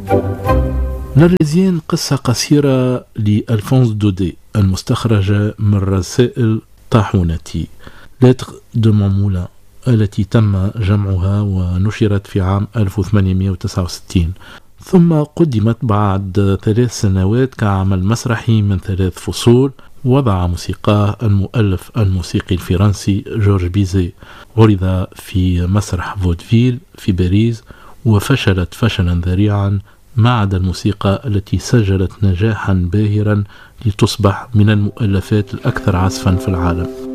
لاريزين قصة قصيرة لألفونس دودي المستخرجة من رسائل طاحونتي لتر دو مون، التي تم جمعها ونشرت في عام 1869، ثم قدمت بعد 3 سنوات كعمل مسرحي من 3 فصول وضع موسيقاه المؤلف الموسيقي الفرنسي جورج بيزي. عرض في مسرح فودفيل في باريس وفشلت فشلا ذريعا، ما عدا الموسيقى التي سجلت نجاحا باهرا لتصبح من المؤلفات الأكثر عزفا في العالم.